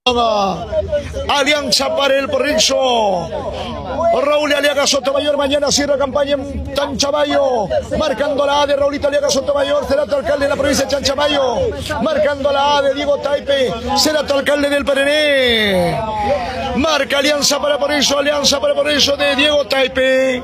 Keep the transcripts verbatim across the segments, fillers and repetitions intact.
Alianza para el Porrizo. Raúl Aliaga Sotomayor mañana cierra campaña en Chanchamayo. Marcando la A de Raulito Aliaga Sotomayor, será tu alcalde de la provincia de Chanchamayo. Marcando la A de Diego Taipe, será tu alcalde del Paraná. Marca Alianza para Porrizo, Alianza para Porrizo de Diego Taipe.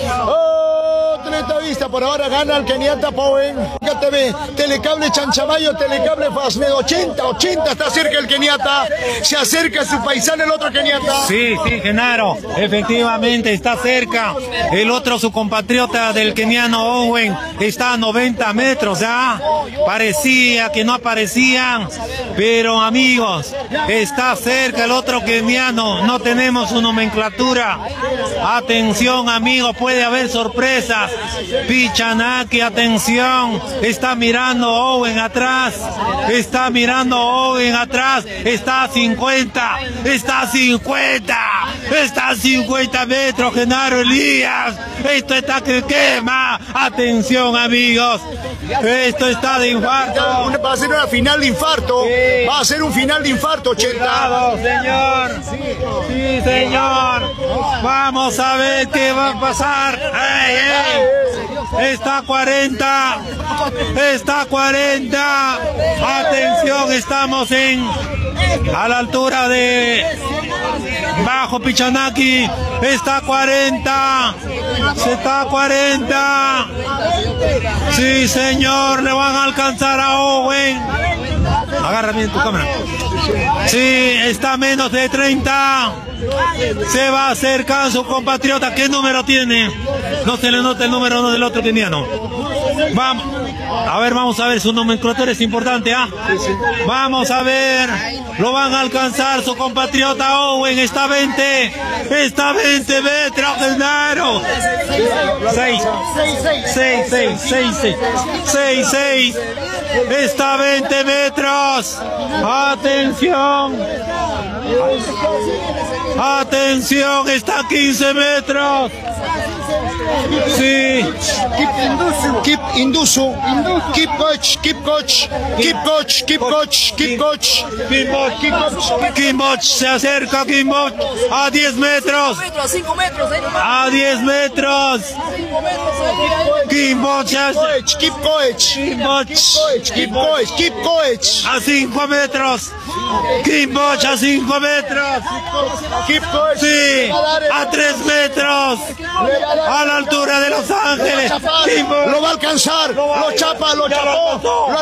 Oh, atleta vista, por ahora gana el Keniata Powen. T V, Telecable Chanchamayo, Telecable Fastmed, ochenta, ochenta, está cerca el Keniata. Se acerca su paisano el otro Keniata. Sí, sí, Genaro, efectivamente está cerca. El otro, su compatriota del keniano Owen, está a noventa metros ya. Parecía que no aparecían, pero amigos, está cerca el otro keniano. No tenemos su nomenclatura. Atención amigos, puede haber sorpresas. Pichanaki, atención. Está mirando Owen atrás. Está mirando Owen atrás. Está a cincuenta. Está a cincuenta. Está a cincuenta metros, Genaro Elías. Esto está que quema. Atención amigos. Esto está de infarto. Va a ser una final de infarto. Sí. Va a ser un final de infarto, ochenta. Cuidado, señor. Sí, señor. Vamos a ver qué va a pasar. ¡Ey, ey! Está a cuarenta. Está a cuarenta. Atención, estamos en a la altura de Bajo Pichanaki. Está a cuarenta. Se está a cuarenta. Sí, señor, le van a alcanzar a Owen. Agarra bien tu cámara. Sí, está a menos de treinta. Se va a acercar su compatriota. ¿Qué número tiene? No se le nota el número del otro keniano. Vamos. A ver, vamos a ver, su nomenclatura es importante, ¿ah? ¿eh? Vamos a ver. Lo van a alcanzar su compatriota Owen. Está a veinte. Está a veinte metros, Genaro. seis. seis, seis, seis, seis. seis, seis. Está a veinte metros. Atención. Atención, está a quince metros. Sí. Keep Indusu. Keep coach. Keep coach. Keep coach. Keep coach. Keep coach. Kimboch se acerca, Kimboch a diez metros. A diez metros. Kimboch. Keep coach. Kimboch. Keep coach. Keep coach. A cinco metros. Kimboch a cinco metros. Keep coach. Sí, a tres metros. A la altura de Los Ángeles. Lo va a alcanzar. Lo chapa, lo chapó.